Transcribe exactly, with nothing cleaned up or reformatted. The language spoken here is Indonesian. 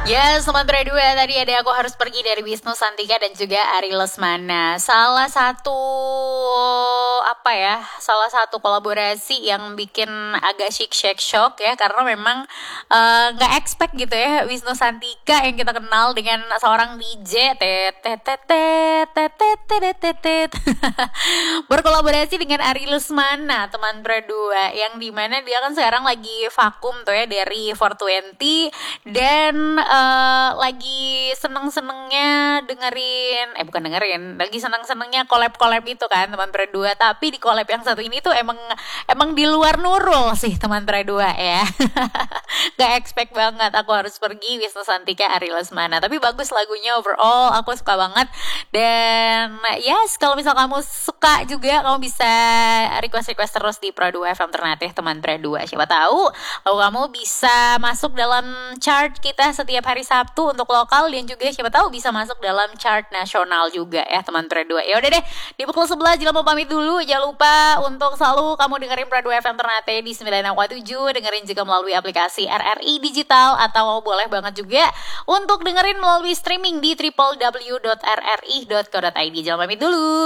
Ya, Sobat Berdua, tadi ada Aku Harus Pergi dari Wisnu Santika dan juga Ari Lesmana. Salah satu apa ya? Salah satu kolaborasi yang bikin agak chic shake shock ya, karena memang eh, nggak uh, expect gitu ya Wisnu Santika yang kita kenal dengan seorang D J tet tet tet tet tet tet tet tet tet berkolaborasi dengan Ari Lesmana, teman Berdua, yang dimana dia kan sekarang lagi vakum tuh ya dari four twenty dan uh, lagi seneng-senengnya dengerin, eh bukan dengerin, lagi seneng-senengnya collab-collab itu kan teman Berdua. Tapi di collab yang satu ini tuh emang emang di luar Nurul sih teman Berdua ya. Gak expect banget Aku Harus Pergi Wisnu Santika Ari Lesmana. Tapi bagus lagunya overall, aku suka banget. Dan yes, kalau misal kamu suka juga, kamu bisa request-request terus di Pro dua F M Alternatif teman Berdua. Siapa tahu kalau kamu bisa masuk dalam chart kita setiap hari Sabtu untuk lokal, dan juga siapa tahu bisa masuk dalam chart nasional juga ya teman Berdua. Ya udah deh, di pukul sebelas Jila mau pamit dulu. Jangan lupa untuk selalu kamu dengerin Pro dua F M Ternate di sembilan enam tujuh, dengerin juga melalui aplikasi R R I Digital, atau boleh banget juga untuk dengerin melalui streaming di w w w dot r r i dot co dot i d. Jangan pamit dulu.